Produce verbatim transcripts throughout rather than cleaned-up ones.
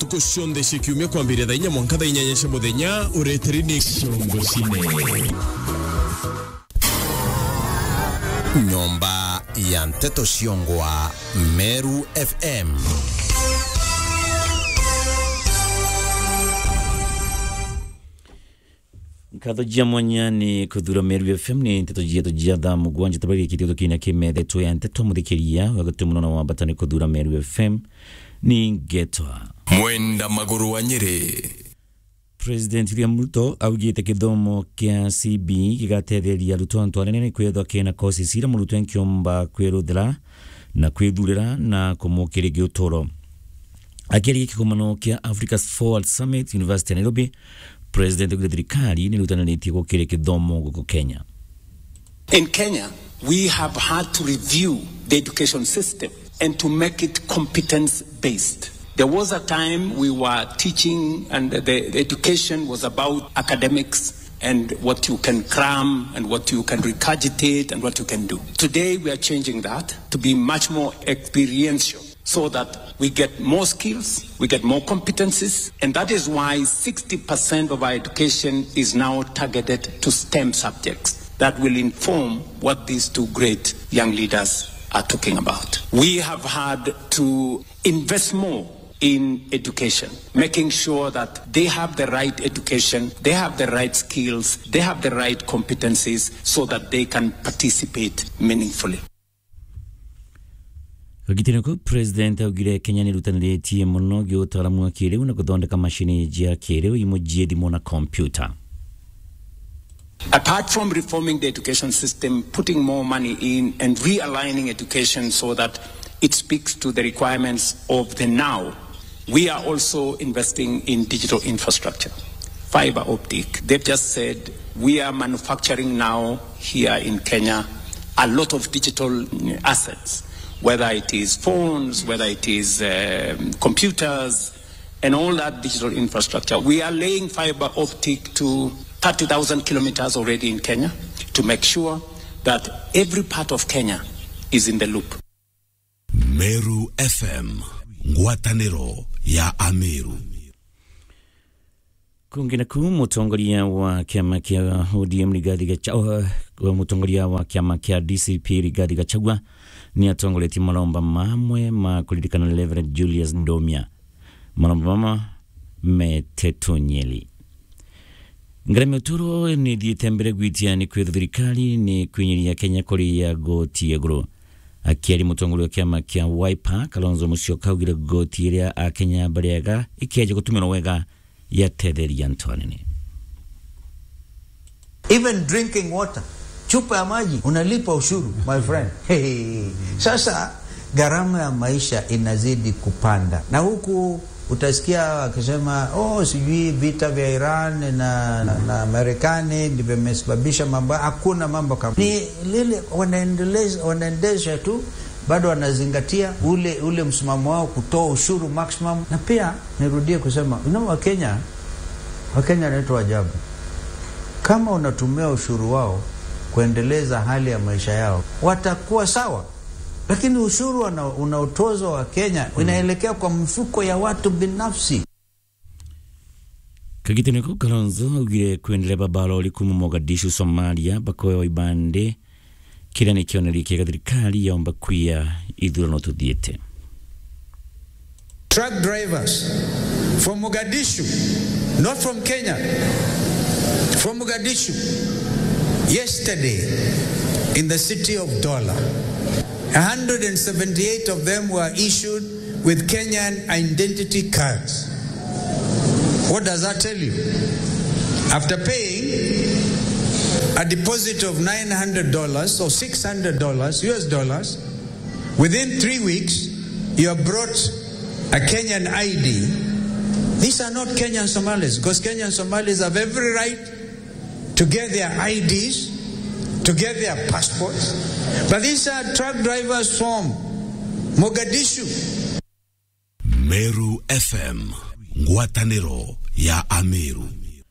ntuko shonde shikiumia kwambire thainya mwanka thainya nyesha muthenya ureteri ni shongo sine Nyomba ya Nteto Shiongwa Meru F M. Katho jia mwanya ni kuthura Meru F M ni Nteto jia to jia da mugwanja tabari kitito kina kimethe to ya Nteto muthikiria wagatumuna na wabatani kuthura Meru F M ni Getwa Mwenda Maguru wa Nyeri. President William Ruto augite kithomo kia C B gigatetheria arutwo ntwarene kwethwa kena kosi sira murutwo enkiomba kwiruthira na kwithurira na kumukirigi utoro akiri kikomano kia Africa's Forward Summit University Nairobi. President wa thirikari ni rutananitie gukire kithomo guko Kenya. In Kenya, we have had to review the education system and to make it competence based. There was a time we were teaching and the, the education was about academics and what you can cram and what you can regurgitate and what you can do. Today we are changing that to be much more experiential so that we get more skills, we get more competencies, and that is why sixty percent of our education is now targeted to STEM subjects that will inform what these two great young leaders are talking about. We have had to invest more in education, making sure that they have the right education, they have the right skills, they have the right competencies so that they can participate meaningfully. Kagitineko President augire Kenya ni rutaniritie muno giutaramu wa kireu na kuthondeka mashini jia kireu imujie thimo na computer. Apart from reforming the education system, putting more money in and realigning education so that it speaks to the requirements of the now, we are also investing in digital infrastructure, fiber optic. They've just said we are manufacturing now here in Kenya a lot of digital assets, whether it is phones, whether it is um, computers, and all that digital infrastructure. We are laying fiber optic to thirty thousand kilometers already in Kenya to make sure that every part of Kenya is in the loop. Meru F M, ngwataniro ya Ameru. Kungina ku mutongoria wa kiama kia O D M Rigathi Gachagua wa mutongoria wa kiama kia D C P Rigathi Gachagua ni atongoleti malomba mamwe ma kulitikana Reverend Julius Ndomia malomba mama Meteto Nyeli. Ngarame uturo ni ditembere gwitia ni kwethu thirikari ni kwinyiria Kenya kuri ya goti egro. Akiari mutongoria wa kiama kia Wiper Kalonzo Musyoka augire goti iria a Kenya bariaga ikiaje gutumira wega ya tetheria ntwanene. Even drinking water, chupa ya maji unalipa ushuru, my friend. Hey. Sasa gharama ya maisha inazidi kupanda, na huku utasikia wakisema oh sijui vita vya Iran na na, na Marekani ndivyo vimesababisha mambo. Hakuna mambo kama ni lile, wanaendeleza wanaendesha tu, bado wanazingatia ule ule msimamo wao kutoa ushuru maximum. Na pia nirudie kusema unao wa Kenya wa Kenya wanaitwa ajabu. Kama unatumia ushuru wao kuendeleza hali ya maisha yao watakuwa sawa, lakini ushuru unaotozwa wa Kenya unaelekea kwa mfuko ya watu binafsi. Kagitineko Kalonzo augire kuendelea babalo likumu Mogadishu Somalia bakoe wa ibande kila ni kioneri kia thirikari yaomba kuia ithurano tuthiete. Truck drivers from Mogadishu, not from Kenya, from Mogadishu, yesterday in the city of Dola, one hundred seventy-eight of them were issued with Kenyan identity cards. What does that tell you? After paying a deposit of nine hundred dollars or six hundred dollars U S dollars, within three weeks you have brought a Kenyan I D. These are not Kenyan Somalis, because Kenyan Somalis have every right to get their I Ds, to get their passports. But these are truck drivers from Mogadishu. Meru F M, ngwataniro ya Ameru.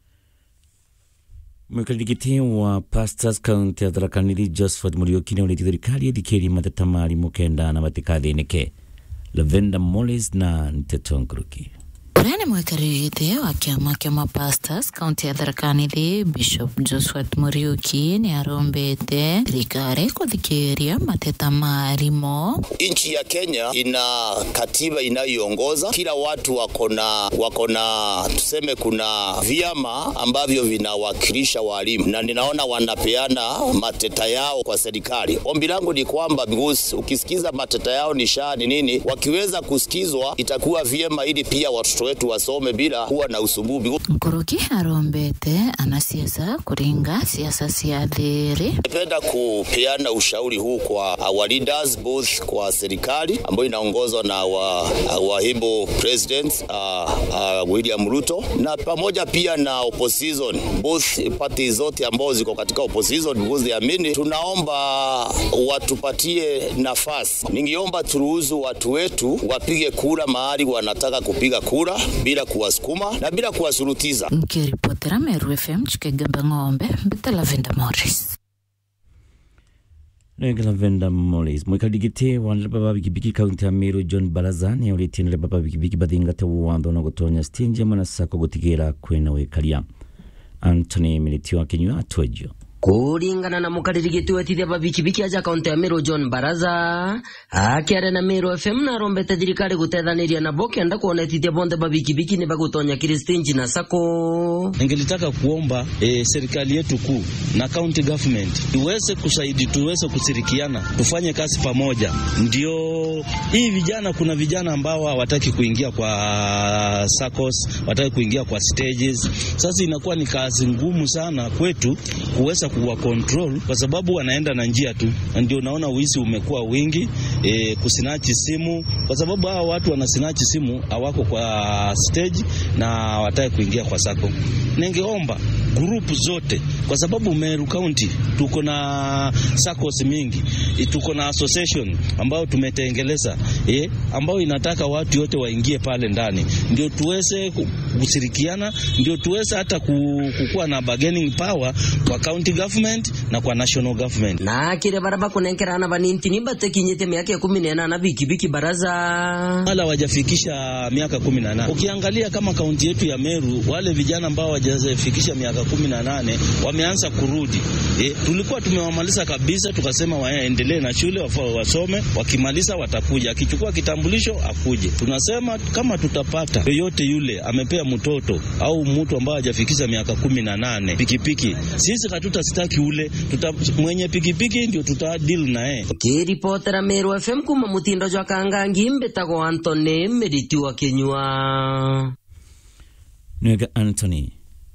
Mwekalidikiti wa Pastors County ya Tharaka-Nithi Josephat Muriuki na uleti thirikari thikiri matatamari mukenda na matikathinike. Lavenda Moles na Nteto Nkuruki. Urene mwekaririthi wa kiama kia mapastors kaunti ya Tharaka Nithi Bishop Josphat Muriuki ni arombete thirikari kuthikiria mateta marimo. Nchi ya Kenya ina katiba inayoongoza, kila watu wako na wako na tuseme kuna vyama ambavyo vinawakilisha walimu, na ninaona wanapeana mateta yao kwa serikali. Ombi langu ni kwamba because ukisikiza mateta yao ni shani nini, wakiweza kusikizwa itakuwa vyema ili pia watoto wetu wasome bila kuwa na usumbufu. Mkuruki arombete anasiasa kuringa siasa sia thiri. Napenda kupeana ushauri huu kwa our leaders, both kwa serikali ambayo inaongozwa na wa, wa himbo president uh, uh, William Ruto, na pamoja pia na opposition, both parties zote ambazo ziko katika opposition because they are many. Tunaomba watupatie nafasi. Ningeomba turuhusu watu wetu wapige kura mahali wanataka kupiga kura bila kuwasukuma na bila kuwasurutiza. Mkiripotera Meru F M Chikegamba Ng'ombe Betela Venda Morris. Negala Venda Morris mwikadigite wanle baba bikibiki kaunti ya Meru John Baraza ni ulitinle baba bikibiki badinga tewu wando na gutonya stinje mana sako gutigera kwena wekalia. Anthony Militio Kenya atwejo. Kuringana na mukaririgiti wetithia babikibiki aja kaunti ya Meru John Baraza akiare na Meru F M na rombete thirikari gutethaniria na boke anda kuonetithia bonde babikibiki ni bagutonya Kristinji na sako. Ningelitaka kuomba e, serikali yetu kuu na county government tuweze kusaidi, tuweze kushirikiana, tufanye kazi pamoja. Ndio hii vijana, kuna vijana ambao hawataki kuingia kwa circles, wataki kuingia kwa stages. Sasa inakuwa ni kazi ngumu sana kwetu kuweza kuwa control kwa sababu wanaenda na njia tu. Ndio naona wizi umekuwa wingi, e, kusinachi simu kwa sababu hao watu wanasinachi simu hawako kwa stage na hawataki kuingia kwa sako. Ningeomba group zote kwa sababu Meru County tuko na circles mingi, e, tuko na association ambao tumetengeleza eh ambao inataka watu wote waingie pale ndani, ndio tuweze kushirikiana, ndio tuweze hata kukua na bargaining power kwa county government na kwa national government. Na kire baraba kunenkerana baninti ni batekinyete miaka kumi na nane na bikibiki Baraza wala wajafikisha miaka kumi na nane. Ukiangalia kama kaunti yetu ya Meru, wale vijana ambao hawajafikisha miaka kumi na nane wameanza kurudi. E, tulikuwa tumewamaliza kabisa, tukasema waendelee na shule wasome, wakimaliza watakuja, akichukua kitambulisho akuje. Tunasema kama tutapata yoyote yule amepea mtoto au mtu ambaye hajafikisha miaka kumi na nane pikipiki, sisi hatutasitaki ule, tuta mwenye pikipiki ndio tuta deal naye. Kiripotera Meru F M kuma mutindo jwa kangangi mbetago Anthony Militio Kenya. Nega Anthony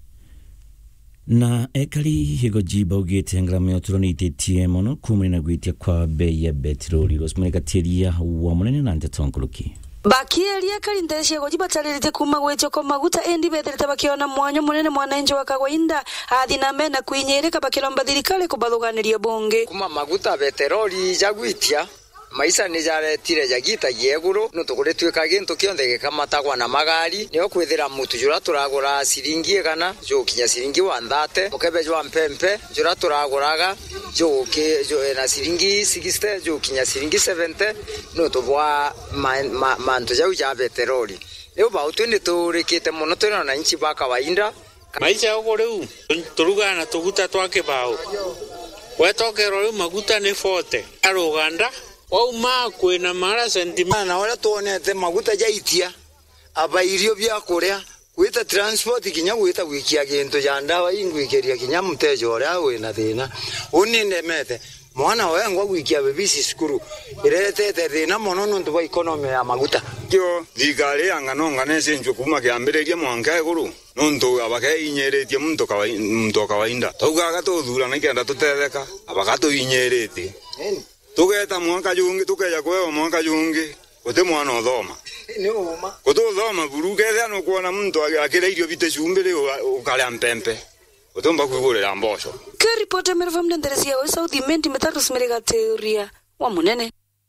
na ekali higo jiba ugete ngrame oturoni itetie mono kumuri na gwitia kwa bei ya petroli gosmeka teria wa munene na ntetonguluki. Bakielia kalindereshe gojiba talirite kuma gwecho ko maguta endi betete bakiona mwanyo munene mwananji wa Kagwainda athina mena kuinyereka bakilomba thirikari kubathuganiria bonge kuma maguta petroli jagwitia maisa ni jaretire jagita yeguru no tukure tweka gintu kionde gikamatagwa na magari niyo kwithira mutu jura turagura siringi kana jo kinya siringi wa thate mukebe jwa mpempe jura turaguraga jo ke jo na siringi sixty jo kinya siringi seventy no tubwa mantu jau ja petroli leo ba utuni turikite muno tuna na nchi ba Kawainda maisha yako leo turuga na tuguta twake bao wetokero leo maguta ni forty aruganda wau makwe na mara sentimana na wala tuonete maguta jaitia abairio bya kuria kwita transport kinya gwita wikia gintu ya ndawa ingwikeria kinya mtejo ora we na thina uninde mete mwana wengo wikia bebisi skuru iretete thina mono nundu wa economy ya maguta kyo thigari angano nganese njo kuma kiambireria mwanka iguru nundu abake inyeretie muntu kawa muntu Kawainda tugaga tuthura na kenda tutetheka abagato inyerete tugeta mwanka jungi tukeja kwewa mwanka jungi uti mwana othoma ni uma kututhoma buruke thano kuona muntu akira irio bite chumbire ukale mpempe utomba kuigurira mbosho. Kiripota Meru F M ndenderesia wa South Imenti metatu smerega teoria wa munene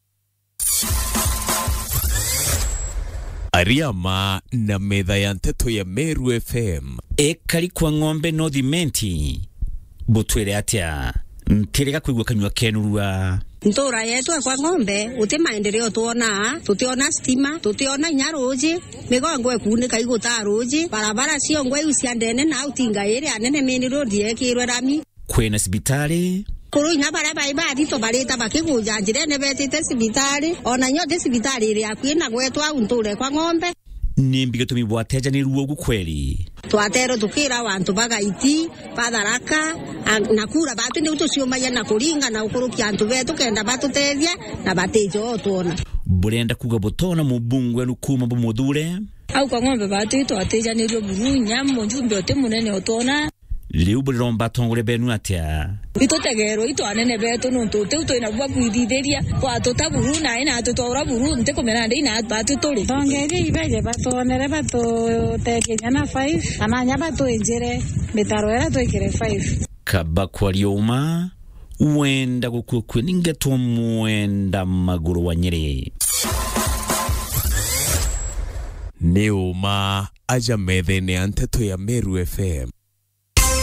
Ariama na medha ya nteto ya Meru F M. Ekali kwa ng'ombe North Imenti butwere atia ntirega kuigwa kanywa kenurua ntora yetu kwa ng'ombe uti maendeleo tuona tutiona stima tutiona nyaroji migongo ekunika iguta roji barabara cio ngwe uciandene na utinga iri anene mini road yekirwe rami kwena sibitari kuru nya bara bai ba dito bareta bakiguja njirene betite sibitari ona nyote sibitari iri akwina gwetwa unture kwa ng'ombe nimbiga tumibwateja ni ruogu kweli twatero tukira wantu bagaiti patharaka nakura batu ndi utuciumaya na kuringa na ukurukia antu betu kenda batutethia na batejo tuona burenda kuga botona mubungwe nukuma bumudhure au kwa ng'ombe batu twateja ni ro burunya munjumbe ote munene otona liu buromba tongore benu atia itotegero ito anene betu nuntu te uto ina bwa kuiditheria kwa totaburu na ina totora buru nte komena ndi ina batu tole bongeri ibeje batonere bato tekenya na five amanya bato enjere betaro era twekere five kaba kwa lioma uenda gukukwe ningetwa muenda maguru wa Nyeri Neuma aja methene anteto ya Meru F M